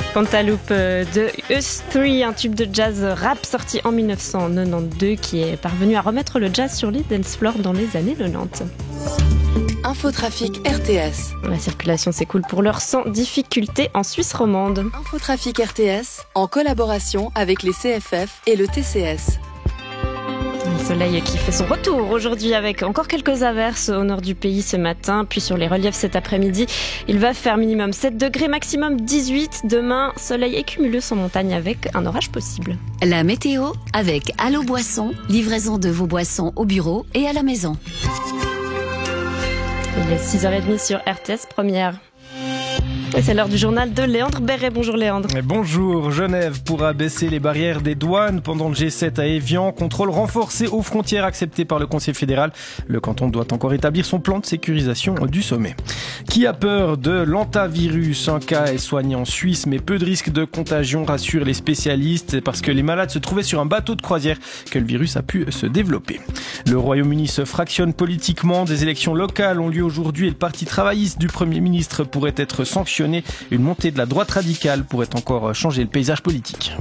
Cantaloupe de Us3, un tube de jazz rap sorti en 1992 qui est parvenu à remettre le jazz sur les dance floors dans les années 90. Infotrafic RTS. La circulation s'écoule pour l'heure sans difficulté en Suisse romande. Infotrafic RTS en collaboration avec les CFF et le TCS. Le soleil qui fait son retour aujourd'hui avec encore quelques averses au nord du pays ce matin, puis sur les reliefs cet après-midi. Il va faire minimum 7 degrés, maximum 18. Demain, soleil et cumulus en montagne avec un orage possible. La météo avec Allo Boisson, livraison de vos boissons au bureau et à la maison. Il est 6h30 sur RTS Première. Et c'est l'heure du journal de Léandre Béret. Bonjour Léandre. Bonjour. Genève pourra baisser les barrières des douanes pendant le G7 à Évian. Contrôle renforcé aux frontières accepté par le Conseil fédéral. Le canton doit encore établir son plan de sécurisation du sommet. Qui a peur de l'hantavirus? Un cas est soigné en Suisse, mais peu de risque de contagion, rassurent les spécialistes, parce que les malades se trouvaient sur un bateau de croisière que le virus a pu se développer. Le Royaume-Uni se fractionne politiquement. Des élections locales ont lieu aujourd'hui et le parti travailliste du Premier ministre pourrait être sanctionné. Une montée de la droite radicale pourrait encore changer le paysage politique.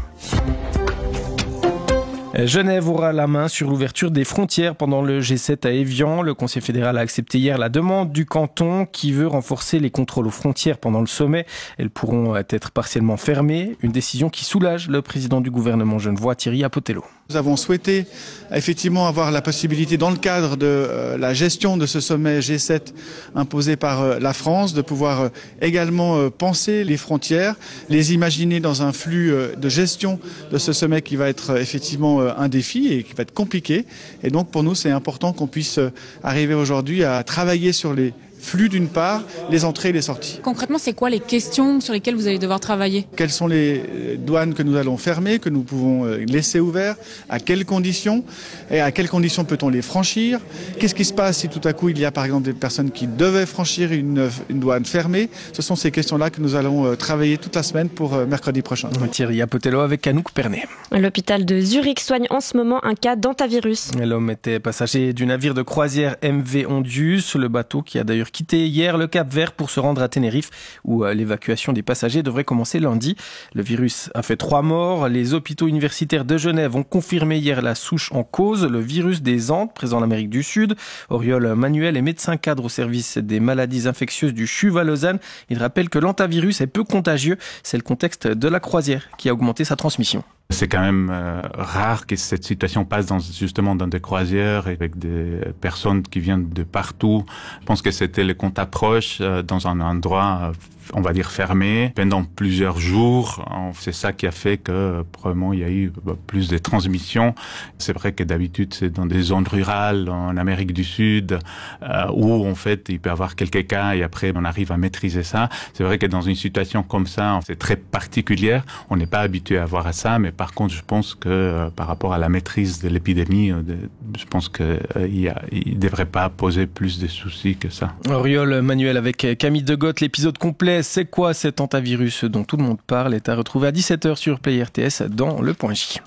Genève aura la main sur l'ouverture des frontières pendant le G7 à Évian. Le Conseil fédéral a accepté hier la demande du canton qui veut renforcer les contrôles aux frontières pendant le sommet. Elles pourront être partiellement fermées. Une décision qui soulage le président du gouvernement genevois, Thierry Apotello. Nous avons souhaité effectivement avoir la possibilité, dans le cadre de la gestion de ce sommet G7 imposé par la France, de pouvoir également penser les frontières, les imaginer dans un flux de gestion de ce sommet qui va être effectivement un défi et qui va être compliqué. Et donc pour nous, c'est important qu'on puisse arriver aujourd'hui à travailler sur les flux d'une part, les entrées et les sorties. Concrètement, c'est quoi les questions sur lesquelles vous allez devoir travailler? Quelles sont les douanes que nous allons fermer, que nous pouvons laisser ouvertes? À quelles conditions? Et à quelles conditions peut-on les franchir? Qu'est-ce qui se passe si tout à coup il y a par exemple des personnes qui devaient franchir une douane fermée? Ce sont ces questions-là que nous allons travailler toute la semaine pour mercredi prochain. Thierry Apotello avec Anouk Pernet. L'hôpital de Zurich soigne en ce moment un cas d'hantavirus. L'homme était passager du navire de croisière MV Ondius, le bateau qui a d'ailleurs quitté hier le Cap-Vert pour se rendre à Tenerife où l'évacuation des passagers devrait commencer lundi. Le virus a fait 3 morts. Les hôpitaux universitaires de Genève ont confirmé hier la souche en cause, le virus des Andes présent en Amérique du Sud. Auriol Manuel est médecin cadre au service des maladies infectieuses du CHUV à Lausanne. Il rappelle que l'hantavirus est peu contagieux. C'est le contexte de la croisière qui a augmenté sa transmission. C'est quand même rare que cette situation passe justement dans des croisières avec des personnes qui viennent de partout. Je pense que c'était le contact proche dans un endroit, on va dire fermé, pendant plusieurs jours. C'est ça qui a fait que probablement il y a eu plus de transmission. C'est vrai que d'habitude c'est dans des zones rurales en Amérique du Sud où en fait il peut y avoir quelques cas et après on arrive à maîtriser ça. C'est vrai que dans une situation comme ça, c'est très particulière. On n'est pas habitué à voir à ça, mais par contre, je pense que par rapport à la maîtrise de l'épidémie, je pense qu'il ne devrait pas poser plus de soucis que ça. Auriol Manuel avec Camille Degotte. L'épisode complet, c'est quoi cet hantavirus dont tout le monde parle, est à retrouver à 17h sur Play RTS dans le Point J.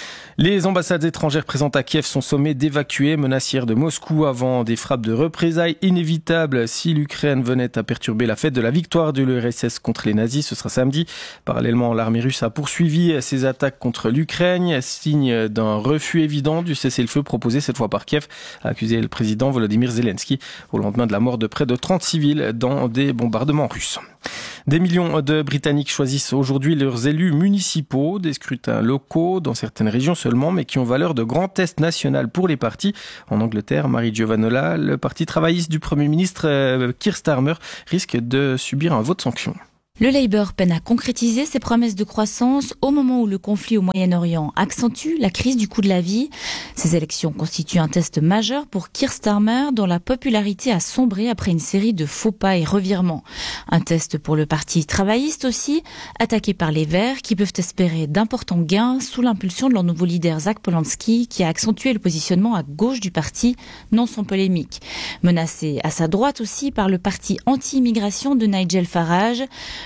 Les ambassades étrangères présentes à Kiev sont sommées d'évacuer, menace hier de Moscou avant des frappes de représailles inévitables si l'Ukraine venait à perturber la fête de la victoire de l'URSS contre les nazis. Ce sera samedi. Parallèlement, l'armée russe a poursuivi ses attaques contre l'Ukraine, signe d'un refus évident du cessez-le-feu proposé cette fois par Kiev, a accusé le président Volodymyr Zelensky au lendemain de la mort de près de 30 civils dans des bombardements russes. Des millions de Britanniques choisissent aujourd'hui leurs élus municipaux, des scrutins locaux dans certaines régions seulement, mais qui ont valeur de grand test national pour les partis. En Angleterre, Mary Giovanola, le parti travailliste du Premier ministre Keir Starmer, risque de subir un vote sanction. Le Labour peine à concrétiser ses promesses de croissance au moment où le conflit au Moyen-Orient accentue la crise du coût de la vie. Ces élections constituent un test majeur pour Keir Starmer, dont la popularité a sombré après une série de faux pas et revirements. Un test pour le parti travailliste aussi, attaqué par les Verts, qui peuvent espérer d'importants gains sous l'impulsion de leur nouveau leader Zach Polanski, qui a accentué le positionnement à gauche du parti, non sans polémique. Menacé à sa droite aussi par le parti anti-immigration de Nigel Farage,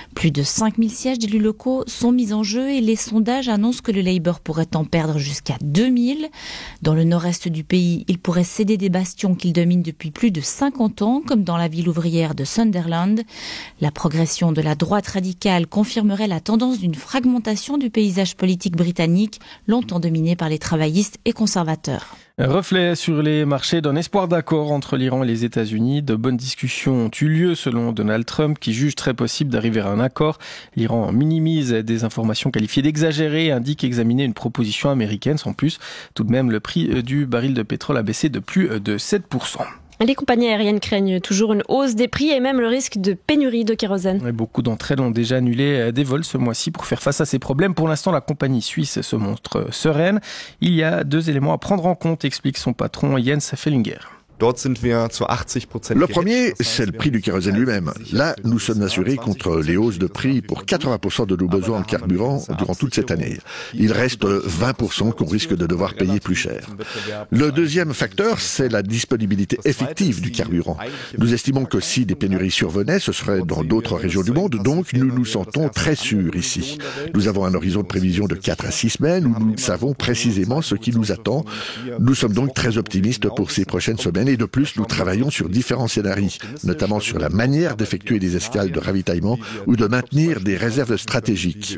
Plus de 5000 sièges d'élus locaux sont mis en jeu et les sondages annoncent que le Labour pourrait en perdre jusqu'à 2000. Dans le nord-est du pays, il pourrait céder des bastions qu'il domine depuis plus de 50 ans, comme dans la ville ouvrière de Sunderland. La progression de la droite radicale confirmerait la tendance d'une fragmentation du paysage politique britannique, longtemps dominé par les travaillistes et conservateurs. Reflet sur les marchés d'un espoir d'accord entre l'Iran et les États-Unis. De bonnes discussions ont eu lieu selon Donald Trump qui juge très possible d'arriver à un accord. L'Iran minimise des informations qualifiées d'exagérées et indique examiner une proposition américaine sans plus. Tout de même, le prix du baril de pétrole a baissé de plus de 7%. Les compagnies aériennes craignent toujours une hausse des prix et même le risque de pénurie de kérosène. Beaucoup d'entre elles ont déjà annulé des vols ce mois-ci pour faire face à ces problèmes. Pour l'instant, la compagnie suisse se montre sereine. Il y a 2 éléments à prendre en compte, explique son patron Jens Fellinger. Le premier, c'est le prix du kérosène lui-même. Là, nous sommes assurés contre les hausses de prix pour 80% de nos besoins en carburant durant toute cette année. Il reste 20% qu'on risque de devoir payer plus cher. Le deuxième facteur, c'est la disponibilité effective du carburant. Nous estimons que si des pénuries survenaient, ce serait dans d'autres régions du monde, donc nous nous sentons très sûrs ici. Nous avons un horizon de prévision de 4 à 6 semaines où nous savons précisément ce qui nous attend. Nous sommes donc très optimistes pour ces prochaines semaines. Et de plus, nous travaillons sur différents scénarios, notamment sur la manière d'effectuer des escales de ravitaillement ou de maintenir des réserves stratégiques.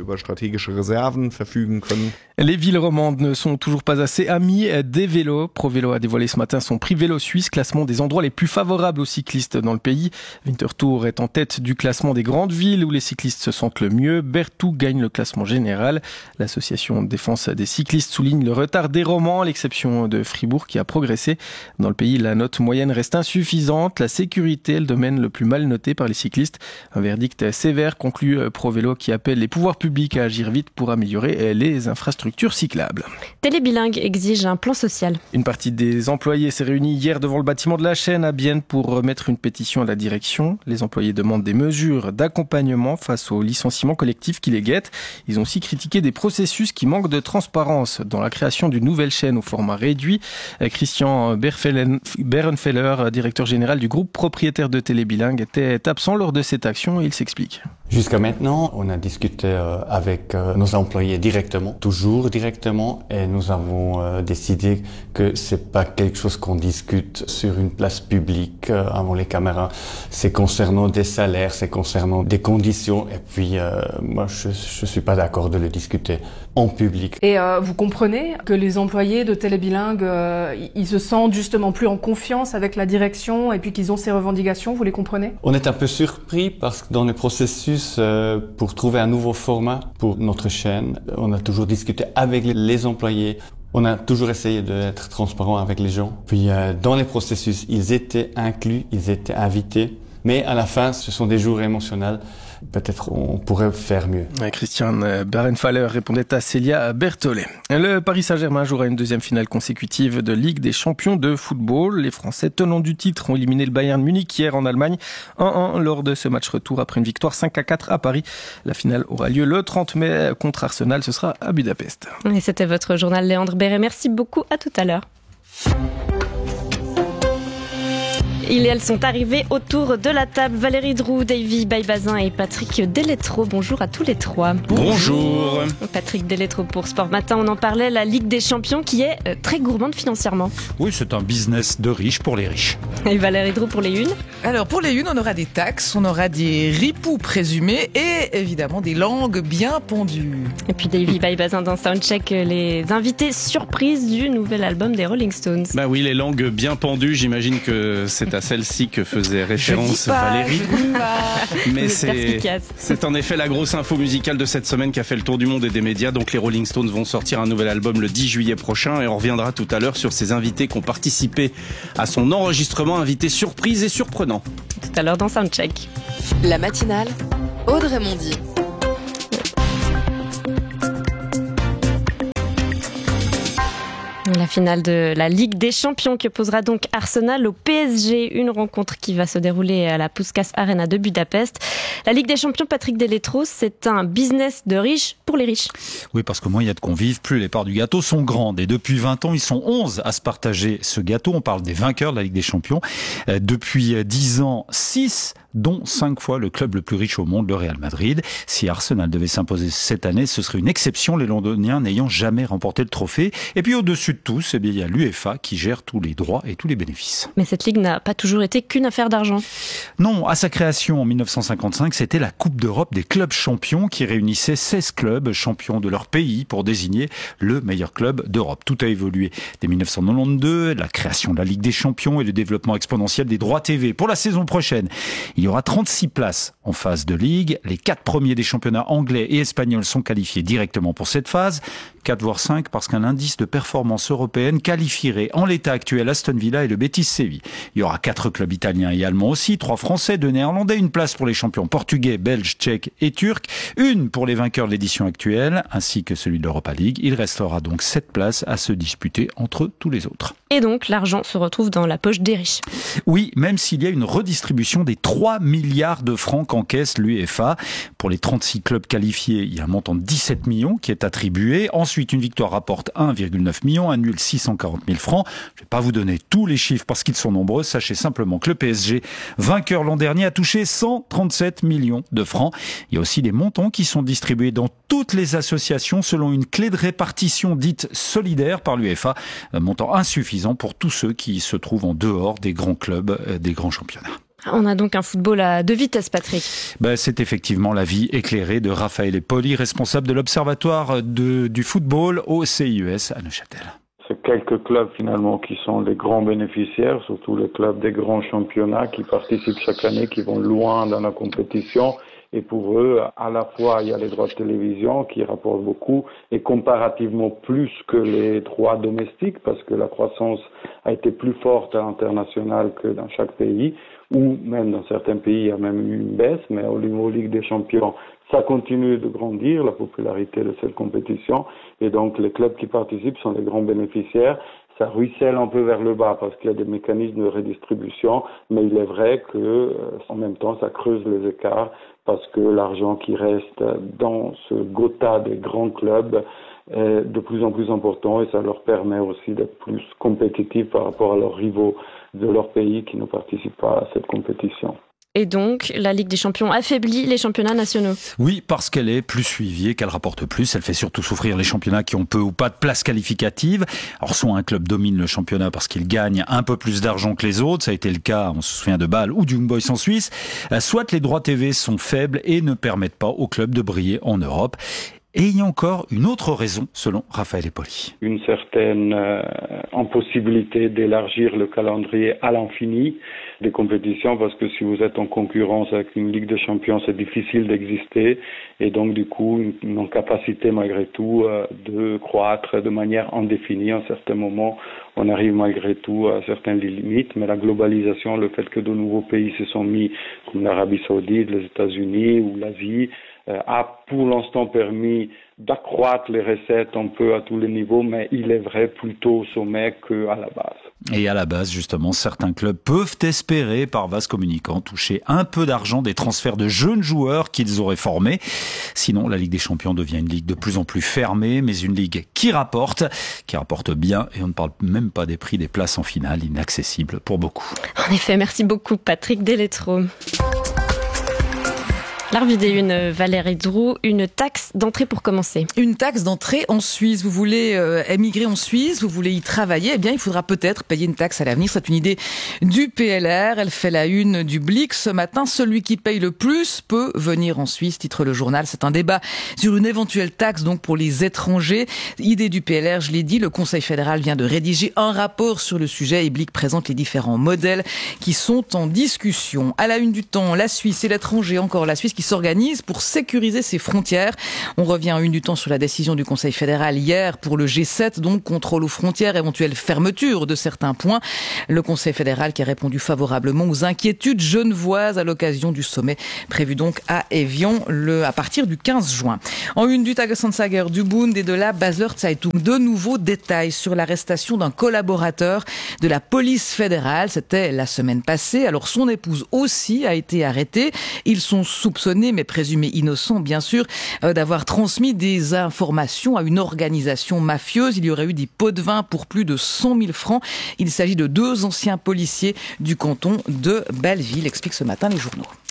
Les villes romandes ne sont toujours pas assez amies des vélos. ProVélo a dévoilé ce matin son prix Vélo Suisse, classement des endroits les plus favorables aux cyclistes dans le pays. Winterthur est en tête du classement des grandes villes où les cyclistes se sentent le mieux. Berthoud gagne le classement général. L'association de défense des cyclistes souligne le retard des romans, à l'exception de Fribourg qui a progressé. Dans le pays, la note moyenne reste insuffisante. La sécurité est le domaine le plus mal noté par les cyclistes. Un verdict sévère conclut ProVélo qui appelle les pouvoirs publics à agir vite pour améliorer les infrastructures cyclables. Télébilingue exige un plan social. Une partie des employés s'est réunie hier devant le bâtiment de la chaîne à Bienne pour remettre une pétition à la direction. Les employés demandent des mesures d'accompagnement face aux licenciements collectifs qui les guettent. Ils ont aussi critiqué des processus qui manquent de transparence dans la création d'une nouvelle chaîne au format réduit. Christian Berenfeller, directeur général du groupe propriétaire de Télébilingue, était absent lors de cette action et il s'explique. Jusqu'à maintenant, on a discuté avec nos employés directement, toujours directement, et nous avons décidé que c'est pas quelque chose qu'on discute sur une place publique avant les caméras. C'est concernant des salaires, c'est concernant des conditions, et puis moi je suis pas d'accord de le discuter en public. Et vous comprenez que les employés de Télébilingue, ils se sentent justement plus en confiance avec la direction et puis qu'ils ont ces revendications, vous les comprenez? On est un peu surpris parce que dans le processus pour trouver un nouveau format pour notre chaîne, on a toujours discuté avec les employés. On a toujours essayé d'être transparent avec les gens. Puis dans les processus, ils étaient inclus, ils étaient invités. Mais à la fin, ce sont des jours émotionnels. Peut-être on pourrait faire mieux. Christian Berenfeller répondait à Célia Berthollet. Le Paris Saint-Germain jouera une deuxième finale consécutive de Ligue des champions de football. Les Français tenants du titre ont éliminé le Bayern Munich hier en Allemagne 1-1 lors de ce match retour après une victoire 5-4 à Paris. La finale aura lieu le 30 mai contre Arsenal. Ce sera à Budapest. Et c'était votre journal Léandre Béret. Merci beaucoup. À tout à l'heure. Elles sont arrivées autour de la table. Valérie Droux, Davy Baybazin et Patrick Deletro. Bonjour à tous les trois. Bonjour. Patrick Deletro pour Sport Matin. On en parlait, la Ligue des Champions qui est très gourmande financièrement. Oui, c'est un business de riches pour les riches. Et Valérie Droux pour les unes. Alors pour les unes, on aura des taxes, on aura des ripoux présumés et évidemment des langues bien pondues. Et puis Davy Baybazin dans Soundcheck, les invités surprises du nouvel album des Rolling Stones. Bah oui, les langues bien pendues, j'imagine que c'est à celle-ci que faisait référence Valérie. Mais c'est en effet la grosse info musicale de cette semaine qui a fait le tour du monde et des médias. Donc les Rolling Stones vont sortir un nouvel album le 10 juillet prochain et on reviendra tout à l'heure sur ces invités qui ont participé à son enregistrement, invités surprises et surprenants. Tout à l'heure dans Soundcheck. La matinale, Audrey Mondy. La finale de la Ligue des Champions qui opposera donc Arsenal au PSG. Une rencontre qui va se dérouler à la Puskás Arena de Budapest. La Ligue des Champions, Patrick Deletro, c'est un business de riches pour les riches. Oui, parce que moins il y a de convives, plus les parts du gâteau sont grandes. Et depuis 20 ans, ils sont 11 à se partager ce gâteau. On parle des vainqueurs de la Ligue des Champions. Depuis 10 ans, 6 dont 5 fois le club le plus riche au monde, le Real Madrid. Si Arsenal devait s'imposer cette année, ce serait une exception, les Londoniens n'ayant jamais remporté le trophée. Et puis au-dessus de tous, il y a l'UEFA qui gère tous les droits et tous les bénéfices. Mais cette ligue n'a pas toujours été qu'une affaire d'argent. Non, à sa création en 1955, c'était la Coupe d'Europe des clubs champions qui réunissait 16 clubs champions de leur pays pour désigner le meilleur club d'Europe. Tout a évolué dès 1992, la création de la Ligue des champions et le développement exponentiel des droits TV. Pour la saison prochaine, il y aura 36 places en phase de ligue. Les 4 premiers des championnats anglais et espagnols sont qualifiés directement pour cette phase. 4 voire 5 parce qu'un indice de performance européenne qualifierait en l'état actuel Aston Villa et le Betis Séville. Il y aura 4 clubs italiens et allemands aussi, 3 français, 2 néerlandais, une place pour les champions portugais, belges, tchèques et turcs, une pour les vainqueurs de l'édition actuelle, ainsi que celui de l'Europa League. Il restera donc 7 places à se disputer entre tous les autres. Et donc, l'argent se retrouve dans la poche des riches. Oui, même s'il y a une redistribution des 3 milliards de francs qu'encaisse l'UEFA. Pour les 36 clubs qualifiés, il y a un montant de 17 millions qui est attribué. Ensuite, une victoire rapporte 1,9 million, un nul 640 000 francs. Je ne vais pas vous donner tous les chiffres parce qu'ils sont nombreux. Sachez simplement que le PSG, vainqueur l'an dernier, a touché 137 millions de francs. Il y a aussi des montants qui sont distribués dans toutes les associations selon une clé de répartition dite solidaire par l'UEFA. Un montant insuffisant pour tous ceux qui se trouvent en dehors des grands clubs, des grands championnats. On a donc un football à 2 vitesses, Patrick. C'est effectivement l'avis éclairé de Raphaël Poli, responsable de l'Observatoire du football au CIES à Neuchâtel. C'est quelques clubs finalement qui sont les grands bénéficiaires, surtout les clubs des grands championnats qui participent chaque année, qui vont loin dans la compétition. Et pour eux, à la fois, il y a les droits de télévision qui rapportent beaucoup et comparativement plus que les droits domestiques parce que la croissance a été plus forte à l'international que dans chaque pays ou même dans certains pays, il y a même eu une baisse. Mais au niveau Ligue des Champions, ça continue de grandir, la popularité de cette compétition. Et donc, les clubs qui participent sont les grands bénéficiaires. Ça ruisselle un peu vers le bas parce qu'il y a des mécanismes de redistribution, mais il est vrai que en même temps ça creuse les écarts parce que l'argent qui reste dans ce quota des grands clubs est de plus en plus important et ça leur permet aussi d'être plus compétitifs par rapport à leurs rivaux de leur pays qui ne participent pas à cette compétition. Et donc, la Ligue des Champions affaiblit les championnats nationaux. Oui, parce qu'elle est plus suivie et qu'elle rapporte plus. Elle fait surtout souffrir les championnats qui ont peu ou pas de place qualificative. Alors, soit un club domine le championnat parce qu'il gagne un peu plus d'argent que les autres. Ça a été le cas, on se souvient de Bâle ou du Young Boys en Suisse. Soit les droits TV sont faibles et ne permettent pas aux clubs de briller en Europe. Et il y a encore une autre raison, selon Raphaël Poli. Une certaine impossibilité d'élargir le calendrier à l'infini des compétitions, parce que si vous êtes en concurrence avec une Ligue des Champions, c'est difficile d'exister, et donc du coup, une incapacité malgré tout de croître de manière indéfinie. À un certain moment, on arrive malgré tout à certaines limites, mais la globalisation, le fait que de nouveaux pays se sont mis, comme l'Arabie Saoudite, les États-Unis ou l'Asie, a pour l'instant permis d'accroître les recettes un peu à tous les niveaux, mais il est vrai plutôt au sommet qu'à la base. Et à la base, justement, certains clubs peuvent espérer, par vase communicant, toucher un peu d'argent des transferts de jeunes joueurs qu'ils auraient formés. Sinon, la Ligue des Champions devient une ligue de plus en plus fermée, mais une ligue qui rapporte bien, et on ne parle même pas des prix des places en finale, inaccessibles pour beaucoup. En effet, merci beaucoup Patrick Deletro. L'art vidéo, Valérie Droux, une taxe d'entrée pour commencer. Une taxe d'entrée en Suisse. Vous voulez émigrer en Suisse, vous voulez y travailler, eh bien il faudra peut-être payer une taxe à l'avenir. C'est une idée du PLR. Elle fait la une du Blick ce matin. Celui qui paye le plus peut venir en Suisse, titre le journal. C'est un débat sur une éventuelle taxe donc pour les étrangers. Idée du PLR, je l'ai dit, le Conseil fédéral vient de rédiger un rapport sur le sujet et Blick présente les différents modèles qui sont en discussion. À la une du Temps, la Suisse et l'étranger, encore la Suisse qui s'organise pour sécuriser ses frontières. On revient à une du Temps sur la décision du Conseil fédéral hier pour le G7, donc contrôle aux frontières, éventuelle fermeture de certains points. Le Conseil fédéral qui a répondu favorablement aux inquiétudes genevoises à l'occasion du sommet prévu donc à Évian à partir du 15 juin. En une du Tagesanzeiger, du Bund et de la Basler Zeitung, de nouveaux détails sur l'arrestation d'un collaborateur de la police fédérale. C'était la semaine passée. Alors son épouse aussi a été arrêtée. Ils sont soupçonnés, mais présumés innocents bien sûr, d'avoir transmis des informations à une organisation mafieuse. Il y aurait eu des pots de vin pour plus de 100 000 francs. Il s'agit de 2 anciens policiers du canton de Belleville, explique ce matin les journaux.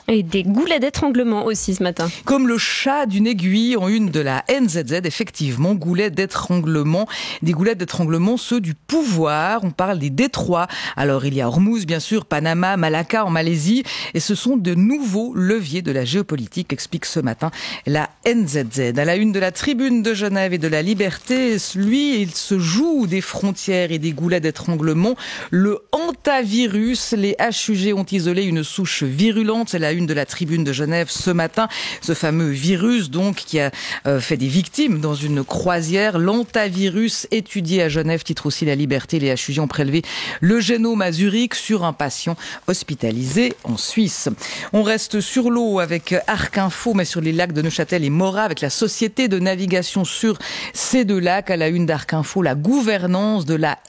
Et des goulets d'étranglement aussi ce matin. Comme le chat d'une aiguille en une de la NZZ, effectivement, goulets d'étranglement. Des goulets d'étranglement, ceux du pouvoir. On parle des détroits. Alors il y a Hormuz, bien sûr, Panama, Malacca en Malaisie. Et ce sont de nouveaux leviers de la géopolitique, explique ce matin la NZZ. À la une de la Tribune de Genève et de la Liberté, lui, il se joue des frontières et des goulets d'étranglement. Le hantavirus, les HUG ont isolé une souche virulente. C'est la une de la Tribune de Genève ce matin. Ce fameux virus, donc, qui a fait des victimes dans une croisière. L'hantavirus étudié à Genève, titre aussi la Liberté. Les HUG ont prélevé le génome à Zurich sur un patient hospitalisé en Suisse. On reste sur l'eau avec Arc Info, mais sur les lacs de Neuchâtel et Morat, avec la société de navigation sur ces deux lacs. À la une d'Arc Info, la gouvernance de la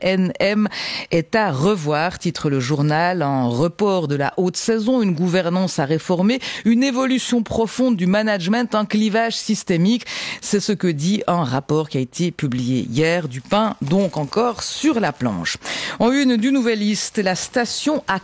LNM est à revoir, titre le journal. Un report de la haute saison, une gouvernance à réformer, une évolution profonde du management, un clivage systémique. C'est ce que dit un rapport qui a été publié hier. Du pain, donc, encore sur la planche. En une du Nouvelliste, la station à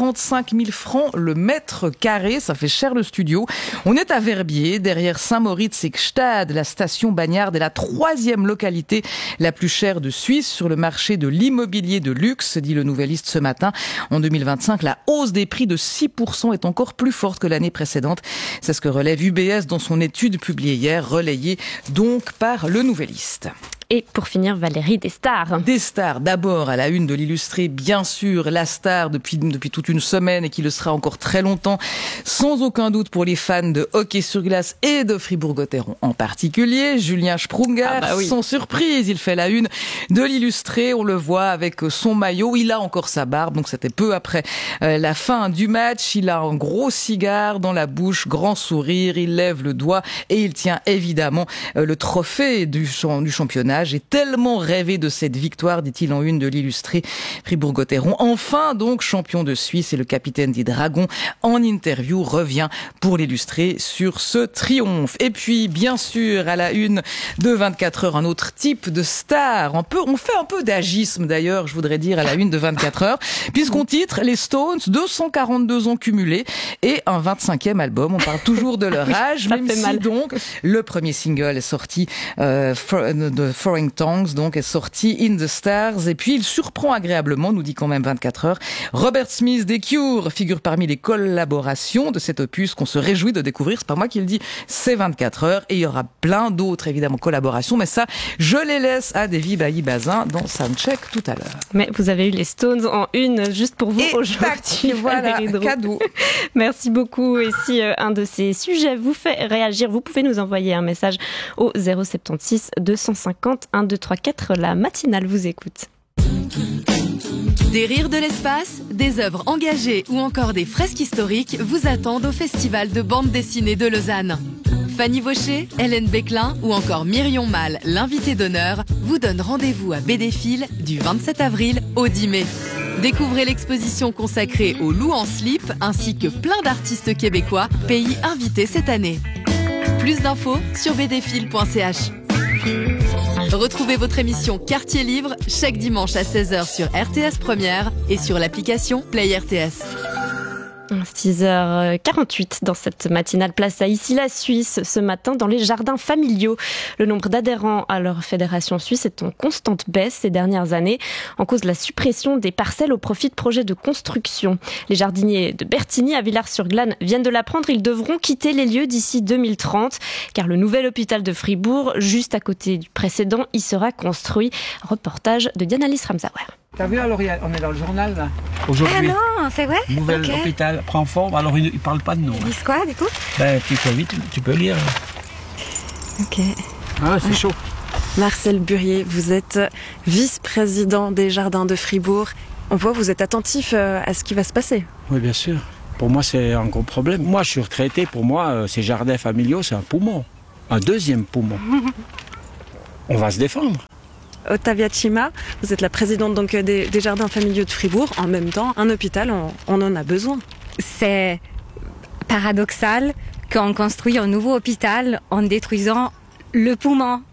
45 000 francs le mètre carré. Ça fait cher le studio. On est à Verbier, derrière Saint-Moritz et Gstad. La station Bagnarde est la 3e localité la plus chère de Suisse sur le marché de l'immobilier de luxe, dit le Nouvelliste ce matin. En 2025, la hausse des prix de 6% est encore plus forte que l'année précédente. C'est ce que relève UBS dans son étude publiée hier, relayée donc par le Nouvelliste. Et pour finir, Valérie, des stars. Des stars, d'abord à la une de l'Illustré, bien sûr, la star depuis toute une semaine et qui le sera encore très longtemps, sans aucun doute pour les fans de hockey sur glace et de Fribourg-Gotteron en particulier. Julien Sprunger, sans surprise, il fait la une de l'Illustré. On le voit avec son maillot, il a encore sa barbe, donc c'était peu après la fin du match. Il a un gros cigare dans la bouche, grand sourire, il lève le doigt et il tient évidemment le trophée du championnat. J'ai tellement rêvé de cette victoire, dit-il en une de l'Illustré. Fribourg-Gotteron, enfin donc champion de Suisse, et le capitaine des Dragons en interview revient pour l'Illustré sur ce triomphe. Et puis bien sûr à la une de 24 heures, un autre type de star. On fait un peu d'agisme d'ailleurs, je voudrais dire, à la une de 24 heures, puisqu'on titre les Stones 242 ans cumulés et un 25e album. On parle toujours de leur âge, même si donc le premier single est sorti de Foreign Tongues, donc, est sorti In the Stars. Et puis, il surprend agréablement, nous dit quand même 24 heures. Robert Smith des Cure figure parmi les collaborations de cet opus qu'on se réjouit de découvrir. C'est pas moi qui le dis, c'est 24 heures. Et il y aura plein d'autres, évidemment, collaborations. Mais ça, je les laisse à Davy Bailly-Bazin dans Soundcheck tout à l'heure. Mais vous avez eu les Stones en une juste pour vous aujourd'hui. Voilà, cadeau. Merci beaucoup. Et si un de ces sujets vous fait réagir, vous pouvez nous envoyer un message au 076 250 1, 2, 3, 4, la matinale vous écoute. Des rires de l'espace, des œuvres engagées ou encore des fresques historiques vous attendent au Festival de bande dessinée de Lausanne. Fanny Vaucher, Hélène Béclin ou encore Myrion Mal, l'invité d'honneur, vous donnent rendez-vous à Bédéfil du 27 avril au 10 mai. Découvrez l'exposition consacrée au loup en slip ainsi que plein d'artistes québécois, pays invités cette année. Plus d'infos sur bdfil.ch. Retrouvez votre émission Quartier Libre chaque dimanche à 16h sur RTS Première et sur l'application Play RTS. 6h48 dans cette matinale, place à Ici la Suisse ce matin dans les jardins familiaux. Le nombre d'adhérents à leur fédération suisse est en constante baisse ces dernières années en cause de la suppression des parcelles au profit de projets de construction. Les jardiniers de Bertigny à Villars-sur-Glane viennent de l'apprendre, ils devront quitter les lieux d'ici 2030 car le nouvel hôpital de Fribourg, juste à côté du précédent, y sera construit. Reportage de Diana-Lys Ramsauer. T'as vu, alors on est dans le journal là, aujourd'hui. Ah non, c'est vrai. Nouvel hôpital prend forme, alors ils ne parlent pas de nous. Ils disent quoi du coup? Tu peux lire. Ok. Ah, c'est chaud. Marcel Burier, vous êtes vice-président des Jardins de Fribourg. On voit que vous êtes attentif à ce qui va se passer. Oui, bien sûr. Pour moi, c'est un gros problème. Moi, je suis retraité. Pour moi, ces jardins familiaux, c'est un poumon. Un deuxième poumon. On va se défendre. Ottavia Chima, vous êtes la présidente donc des Jardins familiaux de Fribourg. En même temps, un hôpital, on en a besoin. C'est paradoxal qu'on construit un nouveau hôpital en détruisant le poumon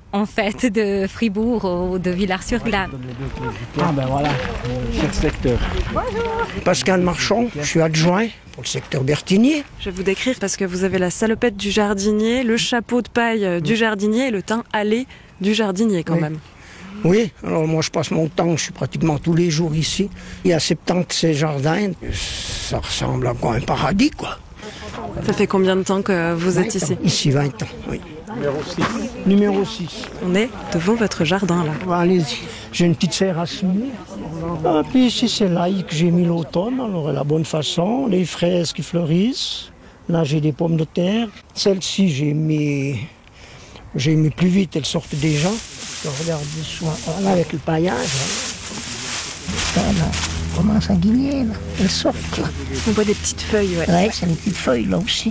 en fait, de Fribourg ou de Villars-sur-Glane. Ah ben voilà, chef secteur. Bonjour. Pascal Marchand, je suis adjoint pour le secteur Bertigny. Je vais vous décrire parce que vous avez la salopette du jardinier, le chapeau de paille du jardinier et le teint hâlé du jardinier quand même. Oui, alors moi je passe mon temps, je suis pratiquement tous les jours ici. Il y a 70 jardins, ça ressemble à quoi, un paradis quoi. Ça fait combien de temps que vous êtes ici ? Ici 20 ans, oui. Numéro 6. On est devant votre jardin là. Allez-y, j'ai une petite serre à semer. Ah, puis ici c'est l'ail que j'ai mis l'automne, alors la bonne façon, les fraises qui fleurissent. Là j'ai des pommes de terre. Celle-ci j'ai mis plus vite, elles sortent déjà. Regarde le soir, là avec le paillage. Ça là, commence à guigner là, elles sortent là. On voit des petites feuilles, ouais. Ouais, c'est une petite feuille là aussi.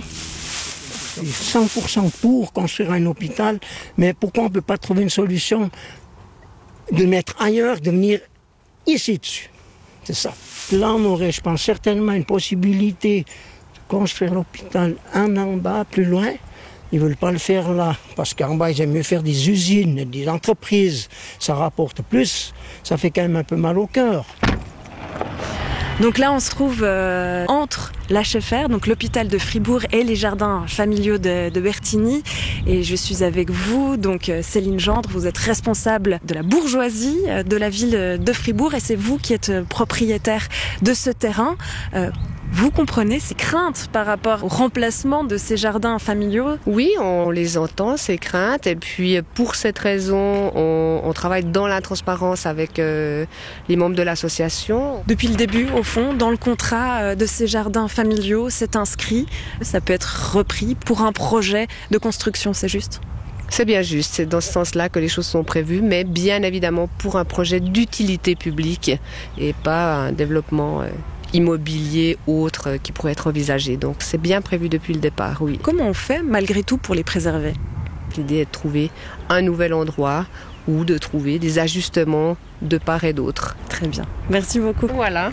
100% pour construire un hôpital, mais pourquoi on ne peut pas trouver une solution de le mettre ailleurs, de venir ici dessus? C'est ça. Là, on aurait, je pense, certainement une possibilité de construire l'hôpital en bas, plus loin. Ils ne veulent pas le faire là, parce qu'en bas, ils aiment mieux faire des usines, des entreprises. Ça rapporte plus, ça fait quand même un peu mal au cœur. Donc là, on se trouve entre l'HFR, donc l'hôpital de Fribourg, et les jardins familiaux de Bertigny. Et je suis avec vous, donc Céline Gendre, vous êtes responsable de la bourgeoisie de la ville de Fribourg, et c'est vous qui êtes propriétaire de ce terrain. Vous comprenez ces craintes par rapport au remplacement de ces jardins familiaux ? Oui, on les entend, ces craintes. Et puis, pour cette raison, on travaille dans la transparence avec les membres de l'association. Depuis le début, au fond, dans le contrat de ces jardins familiaux, c'est inscrit. Ça peut être repris pour un projet de construction, c'est juste ? C'est bien juste, c'est dans ce sens-là que les choses sont prévues, mais bien évidemment pour un projet d'utilité publique et pas un développement immobilier autre qui pourrait être envisagé. Donc c'est bien prévu depuis le départ, oui. Comment on fait malgré tout pour les préserver ? L'idée est de trouver un nouvel endroit ou de trouver des ajustements de part et d'autre. Très bien. Merci beaucoup. Voilà.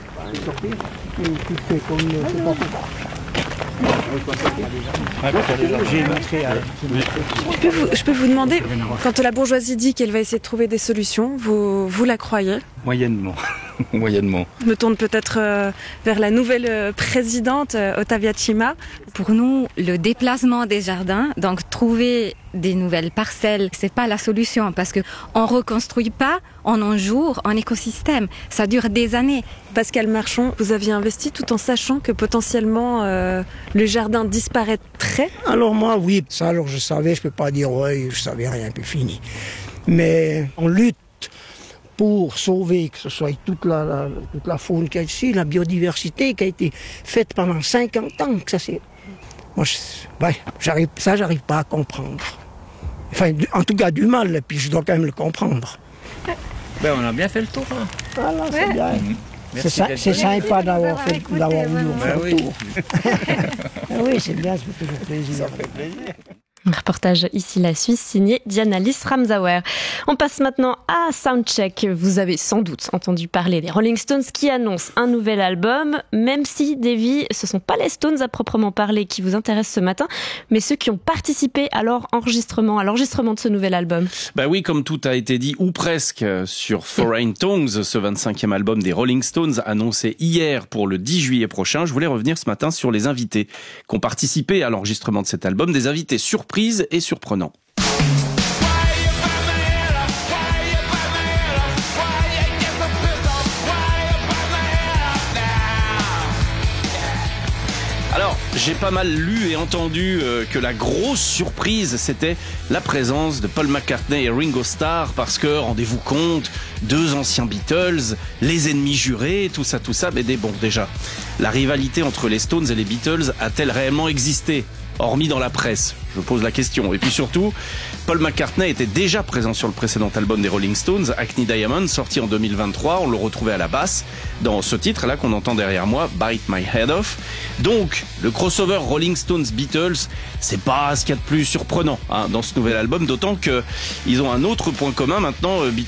Je peux vous demander, quand la bourgeoisie dit qu'elle va essayer de trouver des solutions, vous la croyez ? Moyennement. Moyennement. Je me tourne peut-être vers la nouvelle présidente, Ottavia Cima. Pour nous, le déplacement des jardins, donc trouver des nouvelles parcelles, c'est pas la solution parce que on reconstruit pas en un jour un écosystème. Ça dure des années. Pascal Marchand, vous aviez investi tout en sachant que potentiellement le jardin disparaîtrait ? Alors moi, oui, ça alors je savais, je peux pas dire ouais, je savais rien, puis fini. Mais on lutte pour sauver, que ce soit toute la faune qu'il y a ici, la biodiversité qui a été faite pendant 50 ans. Que ça, c'est... Moi, j'arrive pas à comprendre. Enfin, en tout cas, du mal, et puis je dois quand même le comprendre. Ben, on a bien fait le tour. Hein. Voilà, c'est bien. C'est sympa d'avoir voulu faire le tour. Oui, c'est bien, ça fait toujours plaisir. Un reportage ici la Suisse signé Diana-Lys Ramsauer. On passe maintenant à Soundcheck. Vous avez sans doute entendu parler des Rolling Stones qui annoncent un nouvel album, même si, Davy, ce sont pas les Stones à proprement parler qui vous intéressent ce matin, mais ceux qui ont participé à l'enregistrement de ce nouvel album. Bah oui, comme tout a été dit, ou presque, sur Foreign Tongues, ce 25e album des Rolling Stones, annoncé hier pour le 10 juillet prochain. Je voulais revenir ce matin sur les invités qui ont participé à l'enregistrement de cet album, des invités surpris et surprenant. Alors, j'ai pas mal lu et entendu que la grosse surprise, c'était la présence de Paul McCartney et Ringo Starr, parce que, rendez-vous compte, 2 anciens Beatles, les ennemis jurés, tout ça, mais bon, déjà, la rivalité entre les Stones et les Beatles a-t-elle réellement existé ? Hormis dans la presse, je pose la question. Et puis surtout, Paul McCartney était déjà présent sur le précédent album des Rolling Stones, Hackney Diamond, sorti en 2023. On le retrouvait à la basse dans ce titre-là qu'on entend derrière moi, Bite My Head Off. Donc, le crossover Rolling Stones-Beatles, c'est pas ce qu'il y a de plus surprenant dans ce nouvel album, d'autant que ils ont un autre point commun maintenant. Beatles